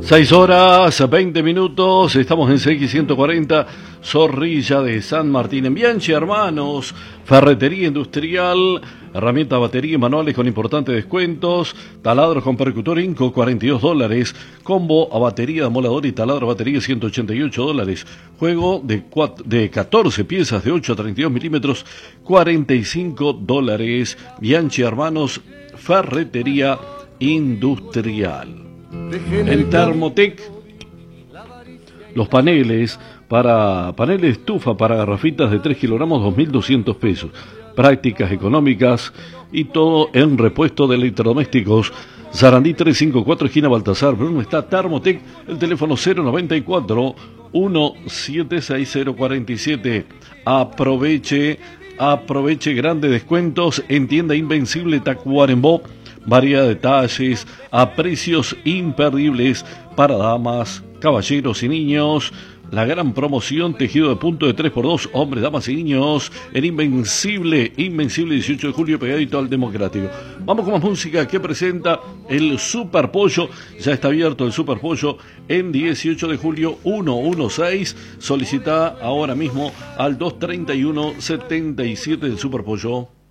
6 horas 20 minutos, estamos en CX140, Zorrilla de San Martín. En Bianchi Hermanos, ferretería industrial, herramientas, baterías, manuales con importantes descuentos, taladros con percutor Inco, $42, combo a batería, amolador y taladro a batería, $188, juego de 14 piezas de 8 a 32 milímetros, $45. Bianchi Hermanos, ferretería industrial. En Thermotec, los paneles de estufa para garrafitas de 3 kilogramos, $2.200. Prácticas económicas y todo en repuesto de electrodomésticos. Sarandí 354, esquina Baltasar Bruno. Está Thermotec, el teléfono 094 176047. Aproveche grandes descuentos en tienda Invencible Tacuarembó. Variedad de talles a precios imperdibles para damas, caballeros y niños. La gran promoción tejido de punto de 3x2, hombres, damas y niños, en Invencible 18 de julio, pegadito al Democrático. Vamos con más música que presenta el Super Pollo. Ya está abierto el Super Pollo en 18 de julio 116. Solicita ahora mismo al 231-77 del Super Pollo.